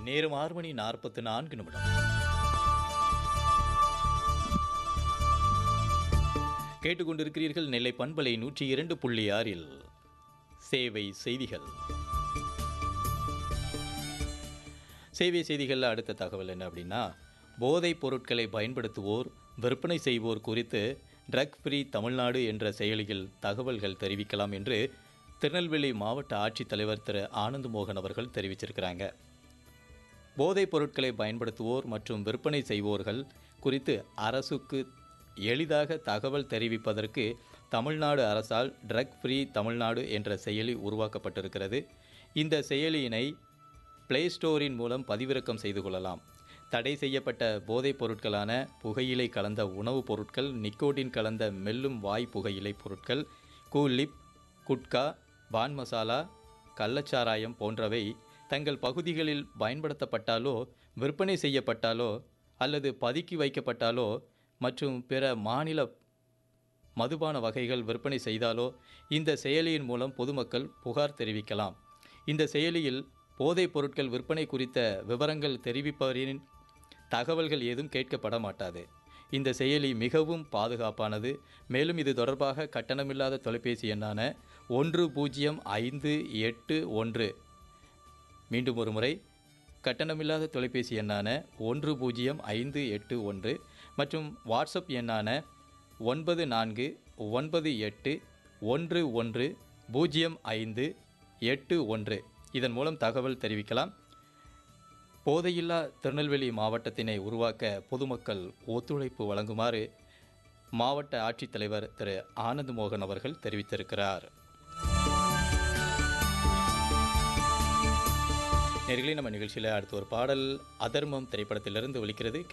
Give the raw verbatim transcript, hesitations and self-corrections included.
நேரம் ஆறு மணி நாற்பத்து நான்கு நிமிடம். கேட்டுக்கொண்டிருக்கிறீர்கள் நெல்லை பண்பலை நூற்றி இரண்டு புள்ளி ஆறில் சேவை செய்திகள். சேவை செய்திகளில் அடுத்த தகவல் என்ன அப்படின்னா, போதைப் பொருட்களை பயன்படுத்துவோர் விற்பனை செய்வோர் குறித்து ட்ரக் ஃப்ரீ தமிழ்நாடு என்ற செயலியில் தகவல்கள் தெரிவிக்கலாம் என்று திருநெல்வேலி மாவட்ட ஆட்சித்தலைவர் திரு ஆனந்த் மோகன் அவர்கள் தெரிவிச்சிருக்கிறாங்க. போதைப் பொருட்களை பயன்படுத்துவோர் மற்றும் விற்பனை செய்வோர்கள் குறித்து அரசுக்கு எளிதாக தகவல் தெரிவிப்பதற்கு தமிழ்நாடு அரசால் ட்ரக் ஃப்ரீ தமிழ்நாடு என்ற செயலி உருவாக்கப்பட்டிருக்கிறது. இந்த செயலியினை பிளே ஸ்டோரின் மூலம் பதிவிறக்கம் செய்து கொள்ளலாம். தடை செய்யப்பட்ட போதைப் பொருட்களான புகையிலை கலந்த உணவுப் பொருட்கள், நிக்கோட்டின் கலந்த மெல்லும் வாய் புகையிலை பொருட்கள், கூலிப், குட்கா, பான் மசாலா, கள்ளச்சாராயம் போன்றவை தங்கள் பகுதிகளில் பயன்படுத்தப்பட்டாலோ விற்பனை செய்யப்பட்டாலோ அல்லது பதுக்கி வைக்கப்பட்டாலோ மற்றும் பிற மாநில மதுபான வகைகள் விற்பனை செய்தாலோ இந்த செயலியின் மூலம் பொதுமக்கள் புகார் தெரிவிக்கலாம். இந்த செயலியில் போதைப் பொருட்கள் விற்பனை குறித்த விவரங்கள் தெரிவிப்பவரின் தகவல்கள் ஏதும் கேட்கப்பட மாட்டாது. இந்த செயலி மிகவும் பாதுகாப்பானது. மேலும் இது தொடர்பாக கட்டணமில்லாத தொலைபேசி எண்ணான ஒன்று பூஜ்ஜியம் ஐந்து எட்டு ஒன்று, மீண்டும் ஒரு முறை கட்டணமில்லாத தொலைபேசி எண்ணான ஒன்று பூஜ்ஜியம் ஐந்து எட்டு ஒன்று மற்றும் வாட்ஸ்அப் எண்ணான ஒன்பது நான்கு ஒன்பது எட்டு ஒன்று ஒன்று பூஜ்ஜியம் ஐந்து எட்டு ஒன்று, இதன் மூலம் தகவல் தெரிவிக்கலாம். போதையில்லா திருநெல்வேலி மாவட்டத்தினை உருவாக்க பொதுமக்கள் ஒத்துழைப்பு வழங்குமாறு மாவட்ட ஆட்சித்தலைவர் திரு ஆனந்த் மோகன் அவர்கள் தெரிவித்திருக்கிறார். நேயர்களே, நம்ம நிகழ்ச்சியில் அடுத்த ஒரு பாடல் அதர்மம் திரைப்படத்திலிருந்து ஒலிக்கிறது.